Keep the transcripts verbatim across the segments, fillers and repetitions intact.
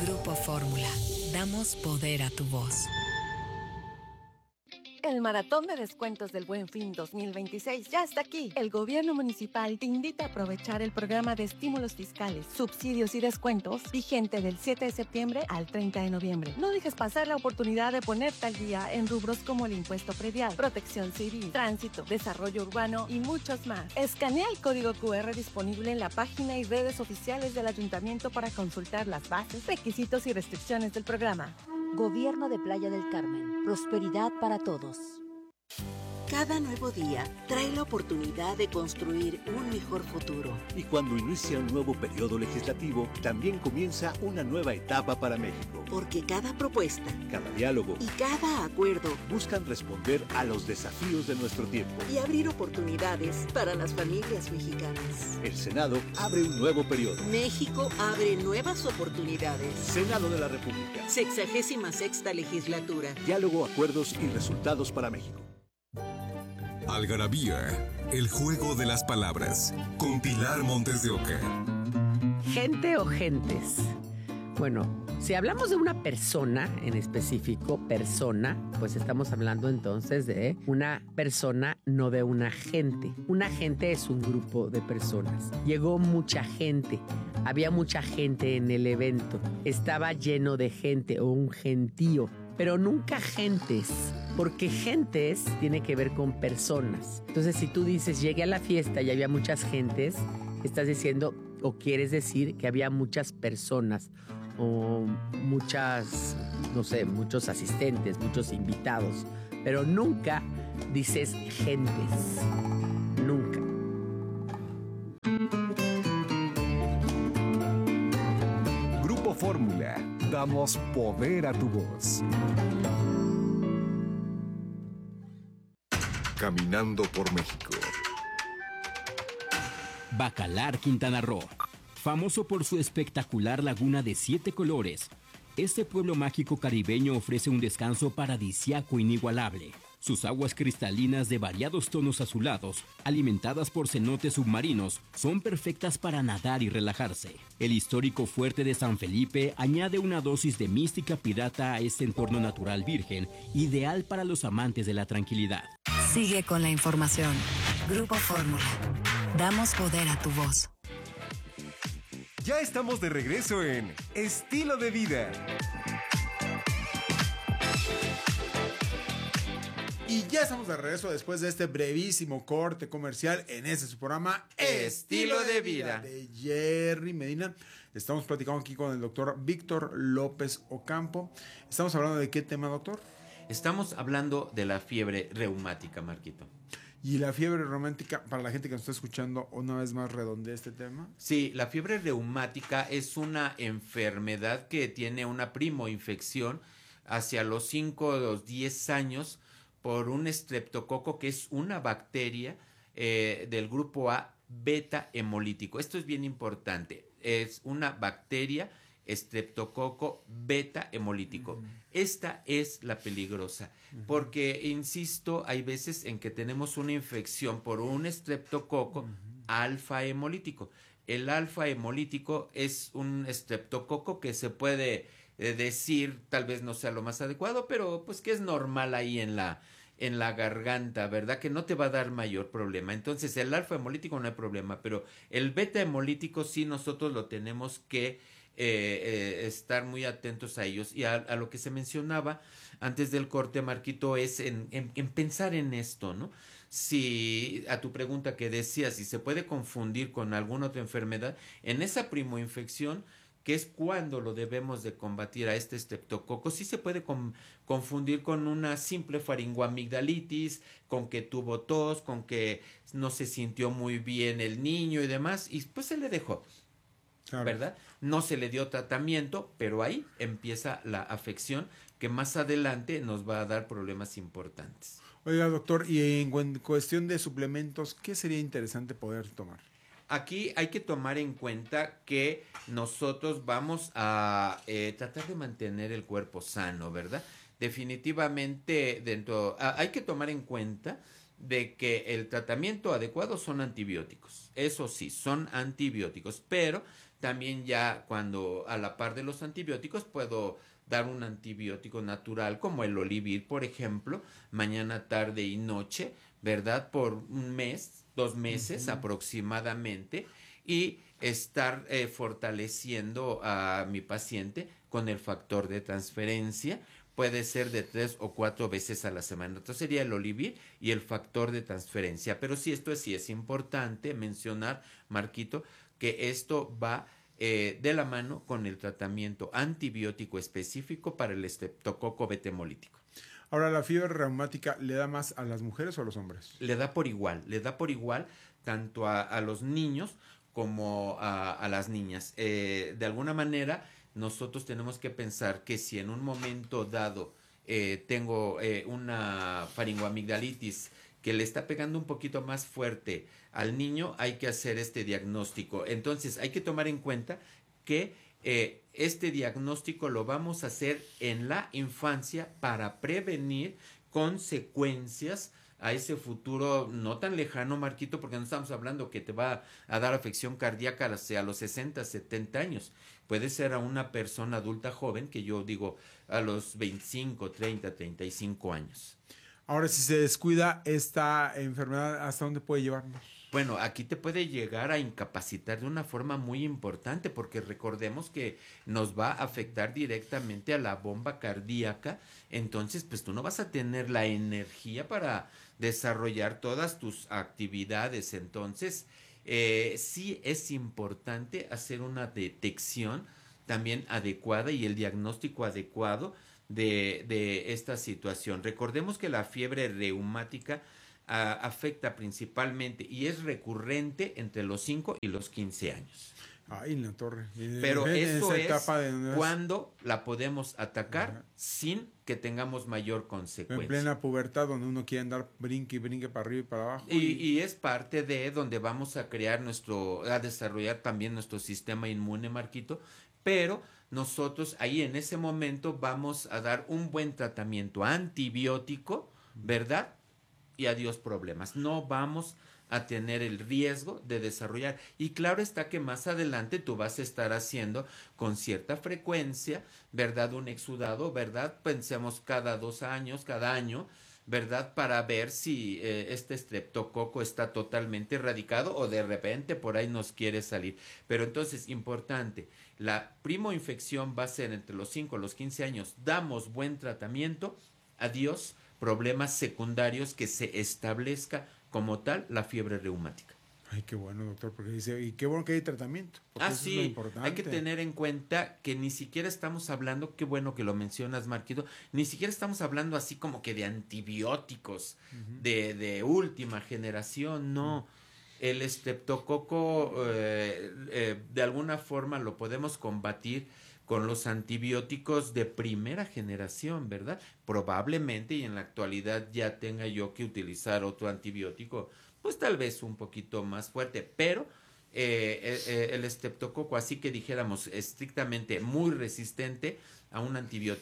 Grupo Fórmula. Damos poder a tu voz. El maratón de descuentos del Buen Fin dos mil veintiséis ya está aquí. El gobierno municipal te invita a aprovechar el programa de estímulos fiscales, subsidios y descuentos vigente del siete de septiembre al treinta de noviembre. No dejes pasar la oportunidad de ponerte al día en rubros como el impuesto predial, protección civil, tránsito, desarrollo urbano y muchos más. Escanea el código cu erre disponible en la página y redes oficiales del ayuntamiento para consultar las bases, requisitos y restricciones del programa. Gobierno de Playa del Carmen. Prosperidad para todos. Cada nuevo día trae la oportunidad de construir un mejor futuro. Y cuando inicia un nuevo periodo legislativo, también comienza una nueva etapa para México. Porque cada propuesta, cada diálogo y cada acuerdo buscan responder a los desafíos de nuestro tiempo y abrir oportunidades para las familias mexicanas. El Senado abre un nuevo periodo. México abre nuevas oportunidades. Senado de la República. Sexagésima sexta legislatura. Diálogo, acuerdos y resultados para México. Algarabía, el juego de las palabras, con Pilar Montes de Oca. ¿Gente o gentes? Bueno, si hablamos de una persona en específico, persona, pues estamos hablando entonces de una persona, no de una gente. Una gente es un grupo de personas. Llegó mucha gente, había mucha gente en el evento, estaba lleno de gente o un gentío, pero nunca gentes. Porque gentes tiene que ver con personas. Entonces, si tú dices, llegué a la fiesta y había muchas gentes, estás diciendo o quieres decir que había muchas personas o muchas, no sé, muchos asistentes, muchos invitados. Pero nunca dices gentes. Nunca. Grupo Fórmula. Damos poder a tu voz. Caminando por México. Bacalar, Quintana Roo. Famoso por su espectacular laguna de siete colores, este pueblo mágico caribeño ofrece un descanso paradisíaco inigualable. Sus aguas cristalinas de variados tonos azulados, alimentadas por cenotes submarinos, son perfectas para nadar y relajarse. El histórico fuerte de San Felipe añade una dosis de mística pirata a este entorno natural virgen, ideal para los amantes de la tranquilidad. Sigue con la información. Grupo Fórmula. Damos poder a tu voz. Ya estamos de regreso en Estilo de Vida. Y ya estamos de regreso después de este brevísimo corte comercial en este su programa Estilo de Vida de Jerry Medina. Estamos platicando aquí con el doctor Víctor López Ocampo. Estamos hablando de qué tema, doctor. Estamos hablando de la fiebre reumática, Marquito. Y la fiebre reumática, para la gente que nos está escuchando, una vez más redondea este tema. Sí, la fiebre reumática es una enfermedad que tiene una primoinfección hacia los cinco o los diez años por un estreptococo que es una bacteria eh, del grupo A beta hemolítico. Esto es bien importante. Es una bacteria estreptococo beta hemolítico. Uh-huh. Esta es la peligrosa, uh-huh. porque, insisto, hay veces en que tenemos una infección por un estreptococo uh-huh. alfa hemolítico. El alfa hemolítico es un estreptococo que se puede eh, decir, tal vez no sea lo más adecuado, pero pues que es normal ahí en la en la garganta, ¿verdad? Que no te va a dar mayor problema. Entonces, el alfa hemolítico no hay problema, pero el beta hemolítico sí nosotros lo tenemos que Eh, eh, estar muy atentos a ellos. Y a, a lo que se mencionaba antes del corte, Marquito, es en, en, en pensar en esto, ¿no? Si a tu pregunta que decías, si se puede confundir con alguna otra enfermedad, en esa primoinfección, que es cuando lo debemos de combatir a este estreptococo, sí se puede com- confundir con una simple faringoamigdalitis, con que tuvo tos, con que no se sintió muy bien el niño y demás, y pues se le dejó. Claro. ¿Verdad? No se le dio tratamiento, pero ahí empieza la afección que más adelante nos va a dar problemas importantes. Oiga, doctor, y en cuestión de suplementos, ¿qué sería interesante poder tomar? Aquí hay que tomar en cuenta que nosotros vamos a eh, tratar de mantener el cuerpo sano, ¿verdad? Definitivamente dentro, a, hay que tomar en cuenta de que el tratamiento adecuado son antibióticos. Eso sí, son antibióticos, pero También ya cuando a la par de los antibióticos puedo dar un antibiótico natural como el Olivir, por ejemplo, mañana, tarde y noche, ¿verdad? Por un mes, dos meses uh-huh. aproximadamente, y estar eh, fortaleciendo a mi paciente con el factor de transferencia. Puede ser de tres o cuatro veces a la semana. Entonces sería el Olivir y el factor de transferencia. Pero sí, esto es, sí es importante mencionar, Marquito, que esto va eh, de la mano con el tratamiento antibiótico específico para el estreptococo betemolítico. Ahora, ¿la fiebre reumática le da más a las mujeres o a los hombres? Le da por igual, le da por igual tanto a, a los niños como a, a las niñas. Eh, de alguna manera, nosotros tenemos que pensar que si en un momento dado eh, tengo eh, una faringoamigdalitis que le está pegando un poquito más fuerte al niño, hay que hacer este diagnóstico. Entonces, hay que tomar en cuenta que eh, este diagnóstico lo vamos a hacer en la infancia para prevenir consecuencias a ese futuro no tan lejano, Marquito, porque no estamos hablando que te va a dar afección cardíaca hacia los sesenta, setenta años. Puede ser a una persona adulta joven, que yo digo a los veinticinco, treinta, treinta y cinco años. Ahora, si se descuida esta enfermedad, ¿hasta dónde puede llevarnos? Bueno, aquí te puede llegar a incapacitar de una forma muy importante, porque recordemos que nos va a afectar directamente a la bomba cardíaca. Entonces, pues tú no vas a tener la energía para desarrollar todas tus actividades. Entonces, eh, sí es importante hacer una detección también adecuada y el diagnóstico adecuado de, de esta situación. Recordemos que la fiebre reumática a, afecta principalmente y es recurrente entre los cinco y los quince años. Ay, la torre. Pero en eso es de... cuando la podemos atacar Ajá. sin que tengamos mayor consecuencia. En plena pubertad, donde uno quiere andar brinque y brinque para arriba y para abajo. Y, y... y es parte de donde vamos a crear nuestro, a desarrollar también nuestro sistema inmune, Marquito, pero nosotros ahí en ese momento vamos a dar un buen tratamiento antibiótico, ¿verdad? Y adiós problemas. No vamos a tener el riesgo de desarrollar. Y claro está que más adelante tú vas a estar haciendo con cierta frecuencia, ¿verdad? Un exudado, ¿verdad? Pensemos cada dos años, cada año, ¿verdad? Para ver si eh, este estreptococo está totalmente erradicado o de repente por ahí nos quiere salir. Pero entonces, importante, la primoinfección va a ser entre los cinco y los quince años. Damos buen tratamiento, adiós problemas secundarios que se establezca como tal la fiebre reumática. Ay, qué bueno, doctor, porque dice, y qué bueno que hay tratamiento. Ah, eso sí, es lo importante. Hay que tener en cuenta que ni siquiera estamos hablando, qué bueno que lo mencionas, Marquito, ni siquiera estamos hablando así como que de antibióticos uh-huh. de, de última generación, no. Uh-huh. El estreptococo eh, eh, de alguna forma lo podemos combatir con los antibióticos de primera generación, ¿verdad? Probablemente y en la actualidad ya tenga yo que utilizar otro antibiótico, pues tal vez un poquito más fuerte, pero eh, eh, el estreptococo, así que dijéramos estrictamente muy resistente a una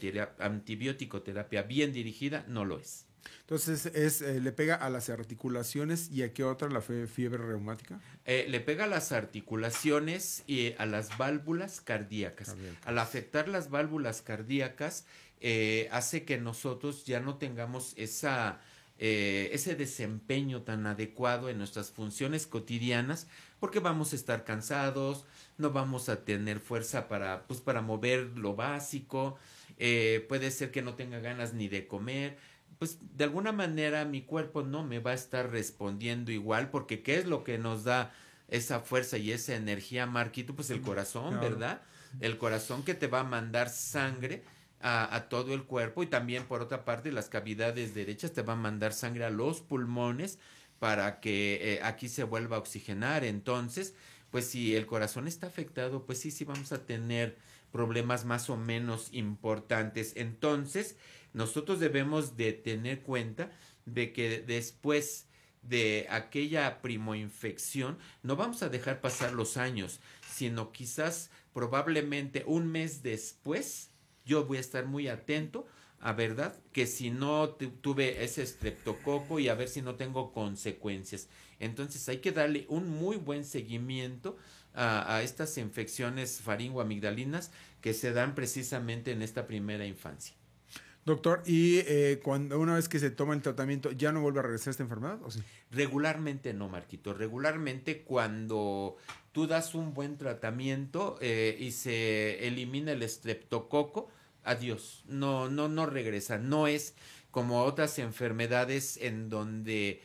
antibiótico terapia bien dirigida, no lo es. Entonces, es eh, ¿le pega a las articulaciones y a qué otra la fiebre reumática? Eh, le pega a las articulaciones y a las válvulas cardíacas. cardíacas. Al afectar las válvulas cardíacas, eh, hace que nosotros ya no tengamos esa, eh, ese desempeño tan adecuado en nuestras funciones cotidianas, porque vamos a estar cansados, no vamos a tener fuerza para, pues, para mover lo básico, eh, puede ser que no tenga ganas ni de comer. Pues de alguna manera mi cuerpo no me va a estar respondiendo igual, porque ¿qué es lo que nos da esa fuerza y esa energía, Marquito? Pues el corazón, claro. ¿verdad? El corazón que te va a mandar sangre a, a todo el cuerpo, y también por otra parte las cavidades derechas te van a mandar sangre a los pulmones para que eh, aquí se vuelva a oxigenar. Entonces, pues si el corazón está afectado, pues sí, sí vamos a tener problemas más o menos importantes. Entonces, nosotros debemos de tener cuenta de que después de aquella primoinfección no vamos a dejar pasar los años, sino quizás probablemente un mes después yo voy a estar muy atento a verdad que si no tuve ese estreptococo y a ver si no tengo consecuencias. Entonces hay que darle un muy buen seguimiento a, a estas infecciones faringoamigdalinas que se dan precisamente en esta primera infancia. Doctor, ¿y eh, cuando una vez que se toma el tratamiento ya no vuelve a regresar esta enfermedad o sí? Regularmente no, Marquito. Regularmente cuando tú das un buen tratamiento eh, y se elimina el estreptococo, adiós, no, no, no regresa. No es como otras enfermedades en donde,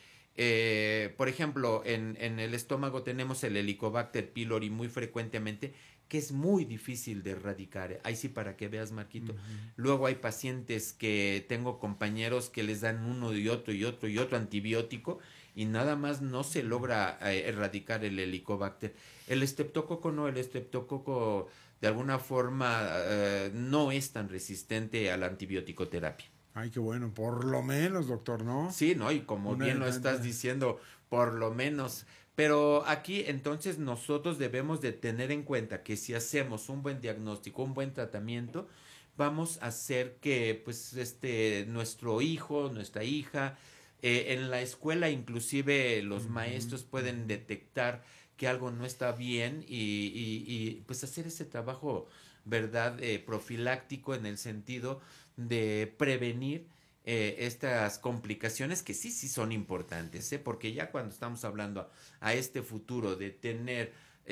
eh, por ejemplo, en, en el estómago tenemos el Helicobacter pylori muy frecuentemente, que es muy difícil de erradicar. Ahí sí, para que veas, Marquito. Uh-huh. Luego hay pacientes que tengo compañeros que les dan uno y otro y otro y otro antibiótico y nada más no se logra eh, erradicar el Helicobacter. El estreptococo no, el estreptococo de alguna forma eh, no es tan resistente a la antibioticoterapia. Ay, qué bueno, por lo menos, doctor, ¿no? Sí, ¿no? Y como Una bien lo estás diciendo, por lo menos. Pero aquí entonces nosotros debemos de tener en cuenta que si hacemos un buen diagnóstico, un buen tratamiento, vamos a hacer que pues este nuestro hijo, nuestra hija, eh, en la escuela inclusive los uh-huh. maestros pueden detectar que algo no está bien y, y, y pues hacer ese trabajo, ¿verdad? Eh, profiláctico en el sentido de prevenir Eh, estas complicaciones que sí, sí son importantes, ¿eh? Porque ya cuando estamos hablando a, a este futuro de tener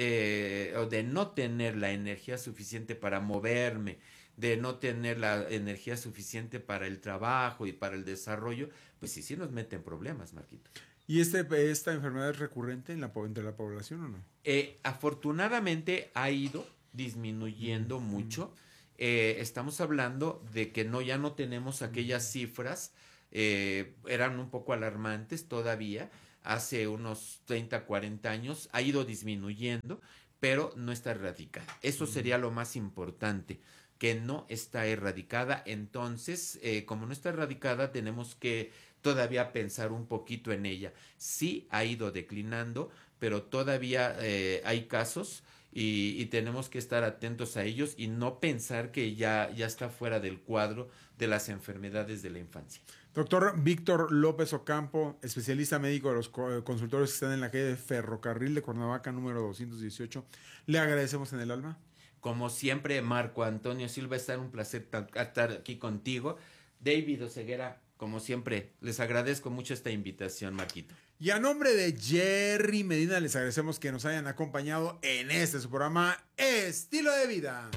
eh, o de no tener la energía suficiente para moverme, de no tener la energía suficiente para el trabajo y para el desarrollo, pues sí, sí nos meten problemas, Marquito. ¿Y este, esta enfermedad es recurrente en la, entre la población o no? Eh, afortunadamente ha ido disminuyendo mm-hmm. mucho. Eh, estamos hablando de que no ya no tenemos aquellas cifras, eh, eran un poco alarmantes todavía, hace unos treinta, cuarenta años, ha ido disminuyendo, pero no está erradicada. Eso sería lo más importante, que no está erradicada. Entonces, eh, como no está erradicada, tenemos que todavía pensar un poquito en ella. Sí ha ido declinando, pero todavía eh, hay casos Y, y tenemos que estar atentos a ellos y no pensar que ya, ya está fuera del cuadro de las enfermedades de la infancia. Doctor Víctor López Ocampo, especialista médico de los consultores que están en la calle de Ferrocarril de Cuernavaca, número doscientos dieciocho. Le agradecemos en el alma. Como siempre, Marco Antonio Silva, está un placer estar aquí contigo. David Oseguera, como siempre, les agradezco mucho esta invitación, Marquito. Y a nombre de Jerry Medina les agradecemos que nos hayan acompañado en este su programa Estilo de Vida.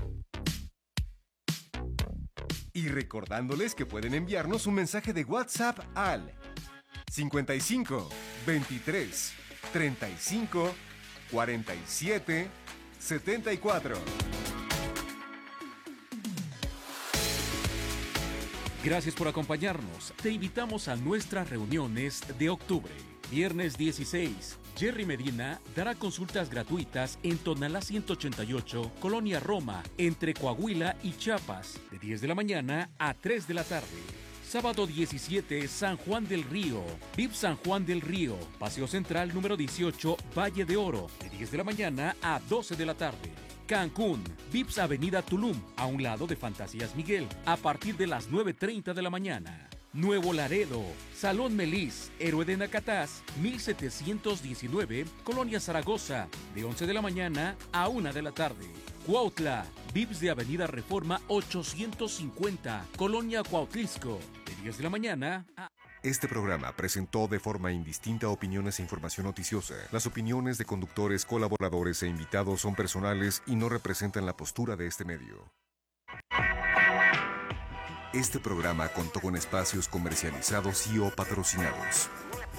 Y recordándoles que pueden enviarnos un mensaje de WhatsApp al cincuenta y cinco, veintitrés, treinta y cinco, cuarenta y siete, setenta y cuatro. Gracias por acompañarnos. Te invitamos a nuestras reuniones de octubre. Viernes dieciséis, Jerry Medina dará consultas gratuitas en Tonalá ciento ochenta y ocho, Colonia Roma, entre Coahuila y Chiapas, de diez de la mañana a tres de la tarde. Sábado diecisiete, San Juan del Río, V I P San Juan del Río, Paseo Central número dieciocho, Valle de Oro, de diez de la mañana a doce de la tarde. Cancún, V I P S Avenida Tulum, a un lado de Fantasías Miguel, a partir de las nueve treinta de la mañana. Nuevo Laredo, Salón Melis, Héroe de Nacatás, mil setecientos diecinueve, Colonia Zaragoza, de once de la mañana a una de la tarde. Cuautla, V I P S de Avenida Reforma ochocientos cincuenta, Colonia Cuautlisco, de diez de la mañana a... Este programa presentó de forma indistinta opiniones e información noticiosa. Las opiniones de conductores, colaboradores e invitados son personales y no representan la postura de este medio. Este programa contó con espacios comercializados y o patrocinados.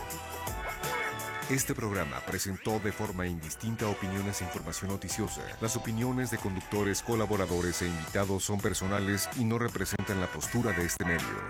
Este programa presentó de forma indistinta opiniones e información noticiosa. Las opiniones de conductores, colaboradores e invitados son personales y no representan la postura de este medio.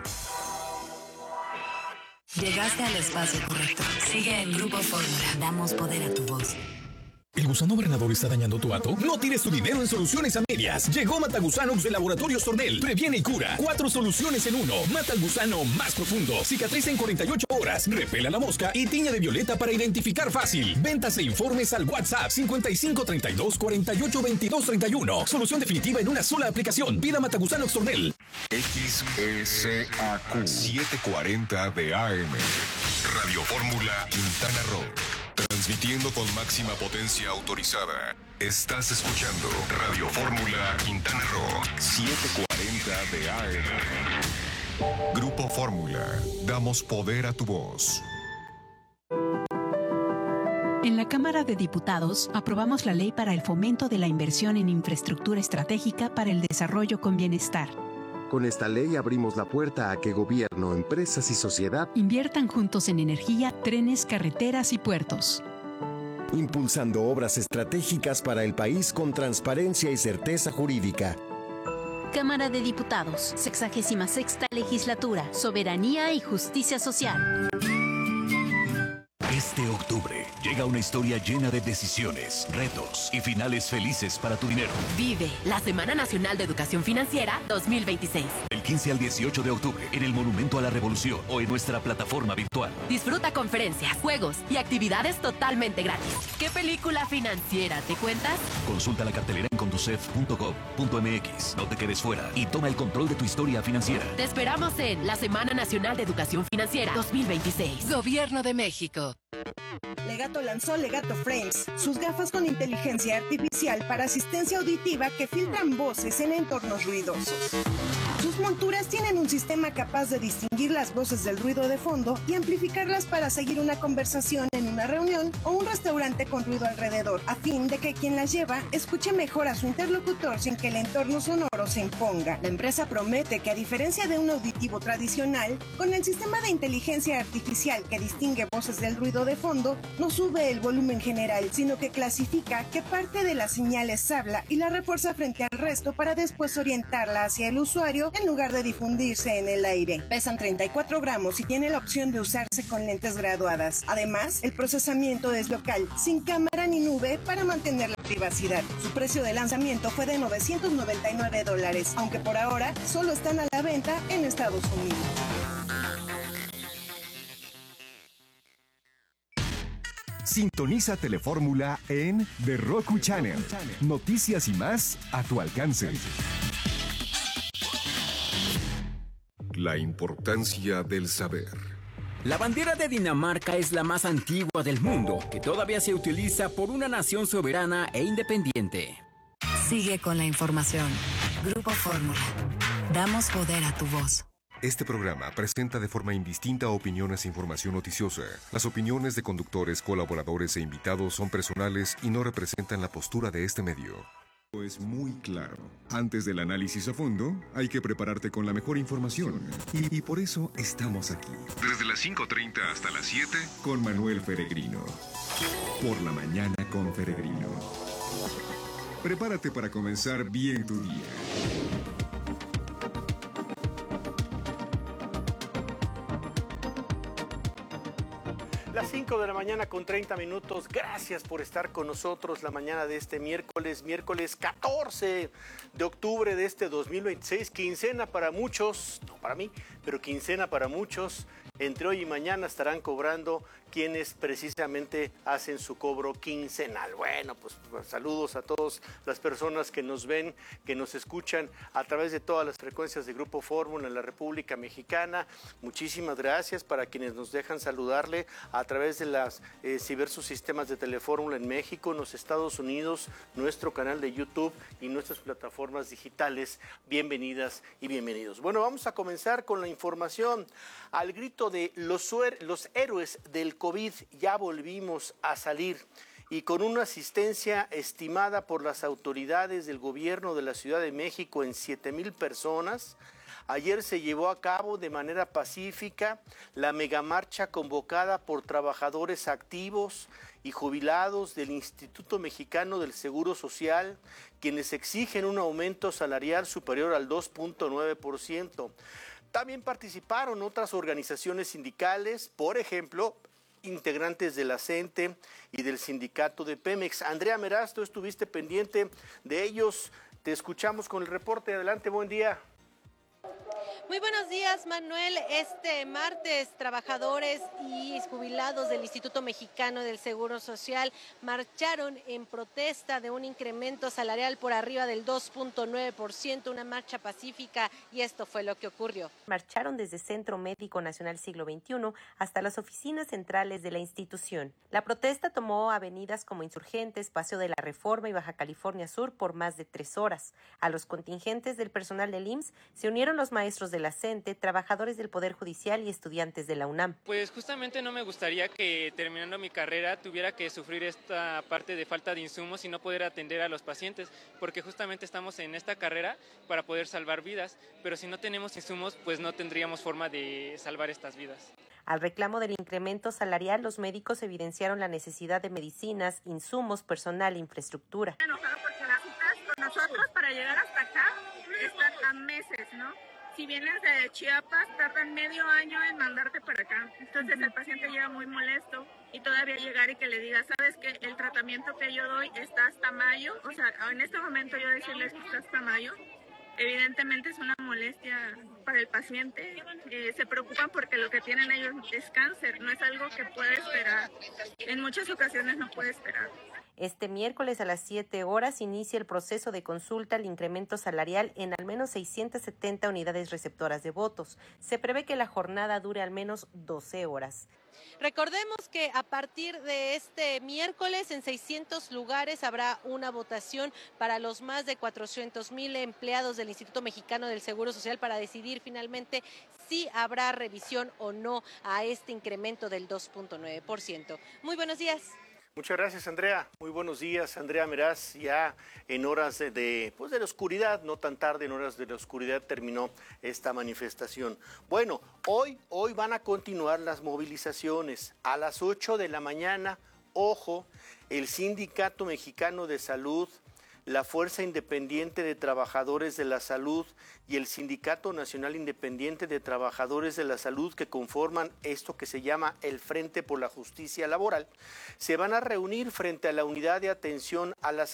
Llegaste al espacio correcto. Sigue el Grupo Fórmula. Damos poder a tu voz. ¿El gusano granador está dañando tu hato? No tires tu dinero en soluciones a medias. Llegó Matagusanos de Laboratorios Tornel. Previene y cura. Cuatro soluciones en uno. Mata al gusano más profundo. Cicatriza en cuarenta y ocho horas. Repela la mosca y tiñe de violeta para identificar fácil. Ventas e informes al WhatsApp cincuenta y cinco, treinta y dos, cuarenta y ocho, veintidós, treinta y uno. Solución definitiva en una sola aplicación. Pida Matagusanos Tornel. X S A Q setecientos cuarenta de A M. Radio Fórmula Quintana Roo. Transmitiendo con máxima potencia autorizada. Estás escuchando Radio Fórmula Quintana Roo, setecientos cuarenta de A M. Grupo Fórmula. Damos poder a tu voz. En la Cámara de Diputados aprobamos la ley para el fomento de la inversión en infraestructura estratégica para el desarrollo con bienestar. Con esta ley abrimos la puerta a que gobierno, empresas y sociedad inviertan juntos en energía, trenes, carreteras y puertos. Impulsando obras estratégicas para el país con transparencia y certeza jurídica. Cámara de Diputados, sexagésima sexta legislatura, soberanía y justicia social. Este octubre llega una historia llena de decisiones, retos y finales felices para tu dinero. Vive la Semana Nacional de Educación Financiera dos mil veintiséis. Del quince al dieciocho de octubre en el Monumento a la Revolución o en nuestra plataforma virtual. Disfruta conferencias, juegos y actividades totalmente gratis. ¿Qué película financiera te cuentas? Consulta la cartelera en conducef punto gov punto m x. No te quedes fuera y toma el control de tu historia financiera. Te esperamos en la Semana Nacional de Educación Financiera dos mil veintiséis. Gobierno de México. Legato lanzó Legato Frames, sus gafas con inteligencia artificial para asistencia auditiva que filtran voces en entornos ruidosos. Sus monturas tienen un sistema capaz de distinguir las voces del ruido de fondo y amplificarlas para seguir una conversación en una reunión o un restaurante con ruido alrededor, a fin de que quien las lleva escuche mejor a su interlocutor sin que el entorno sonoro se imponga. La empresa promete que, a diferencia de un auditivo tradicional, con el sistema de inteligencia artificial que distingue voces del ruido de fondo, no sube el volumen general, sino que clasifica qué parte de las señales habla y la refuerza frente al resto para después orientarla hacia el usuario en lugar de difundirse en el aire. Pesan treinta y cuatro gramos y tiene la opción de usarse con lentes graduadas. Además, el procesamiento es local, sin cámara ni nube para mantener la privacidad. Su precio de lanzamiento fue de novecientos noventa y nueve dólares, aunque por ahora solo están a la venta en Estados Unidos. Sintoniza Telefórmula en The Roku Channel. Noticias y más a tu alcance. La importancia del saber. La bandera de Dinamarca es la más antigua del mundo, que todavía se utiliza por una nación soberana e independiente. Sigue con la información. Grupo Fórmula. Damos poder a tu voz. Este programa presenta de forma indistinta opiniones e información noticiosa. Las opiniones de conductores, colaboradores e invitados son personales y no representan la postura de este medio. Es muy claro. Antes del análisis a fondo, hay que prepararte con la mejor información. Y, y por eso estamos aquí. Desde las cinco treinta hasta las siete. Con Manuel Peregrino. Por la mañana con Peregrino. Prepárate para comenzar bien tu día. Las cinco de la mañana con treinta minutos. Gracias por estar con nosotros la mañana de este miércoles, miércoles catorce de octubre de este dos mil veintiséis. Quincena para muchos, no para mí, pero quincena para muchos. Entre hoy y mañana estarán cobrando quienes precisamente hacen su cobro quincenal. Bueno, pues, pues saludos a todas las personas que nos ven, que nos escuchan a través de todas las frecuencias de Grupo Fórmula en la República Mexicana. Muchísimas gracias para quienes nos dejan saludarle a través de las eh, diversos sistemas de Telefórmula en México, en los Estados Unidos, nuestro canal de YouTube y nuestras plataformas digitales. Bienvenidas y bienvenidos. Bueno, vamos a comenzar con la información. Al grito de los, los héroes del COVID, ya volvimos a salir, y con una asistencia estimada por las autoridades del gobierno de la Ciudad de México en siete mil personas, ayer se llevó a cabo de manera pacífica la megamarcha convocada por trabajadores activos y jubilados del Instituto Mexicano del Seguro Social, quienes exigen un aumento salarial superior al dos punto nueve por ciento. También participaron otras organizaciones sindicales, por ejemplo, integrantes de la CENTE y del sindicato de Pemex. Andrea Meraz, tú estuviste pendiente de ellos. Te escuchamos con el reporte. Adelante, buen día. Muy buenos días, Manuel. Este martes, trabajadores y jubilados del Instituto Mexicano del Seguro Social marcharon en protesta de un incremento salarial por arriba del dos punto nueve por ciento, una marcha pacífica, y esto fue lo que ocurrió. Marcharon desde Centro Médico Nacional Siglo veintiuno hasta las oficinas centrales de la institución. La protesta tomó avenidas como Insurgentes, Paseo de la Reforma y Baja California Sur por más de tres horas. A los contingentes del personal del I M S S se unieron los maestros de la CENTE, trabajadores del Poder Judicial y estudiantes de la UNAM. Pues justamente no me gustaría que terminando mi carrera tuviera que sufrir esta parte de falta de insumos y no poder atender a los pacientes, porque justamente estamos en esta carrera para poder salvar vidas, pero si no tenemos insumos, pues no tendríamos forma de salvar estas vidas. Al reclamo del incremento salarial, los médicos evidenciaron la necesidad de medicinas, insumos, personal e infraestructura. Estoy enojada porque las citas con nosotros para llegar hasta acá están a meses, ¿no? Si vienes de Chiapas, tardan medio año en mandarte para acá. Entonces el paciente llega muy molesto y todavía llegar y que le diga, ¿sabes qué? El tratamiento que yo doy está hasta mayo. O sea, en este momento yo decirles que está hasta mayo, evidentemente es una molestia para el paciente. Eh, se preocupan porque lo que tienen ellos es cáncer, no es algo que puede esperar. En muchas ocasiones no puede esperar. Este miércoles a las siete horas inicia el proceso de consulta al incremento salarial en al menos seiscientas setenta unidades receptoras de votos. Se prevé que la jornada dure al menos doce horas. Recordemos que a partir de este miércoles en seiscientos lugares habrá una votación para los más de cuatrocientos mil empleados del Instituto Mexicano del Seguro Social para decidir finalmente si habrá revisión o no a este incremento del dos punto nueve por ciento. Muy buenos días. Muchas gracias, Andrea. Muy buenos días, Andrea Meraz. Ya en horas de, de, pues de la oscuridad, no tan tarde, en horas de la oscuridad terminó esta manifestación. Bueno, hoy, hoy van a continuar las movilizaciones. A las ocho de la mañana, ojo, el Sindicato Mexicano de Salud, la Fuerza Independiente de Trabajadores de la Salud y el Sindicato Nacional Independiente de Trabajadores de la Salud, que conforman esto que se llama el Frente por la Justicia Laboral, se van a reunir frente a la Unidad de Atención a la Salud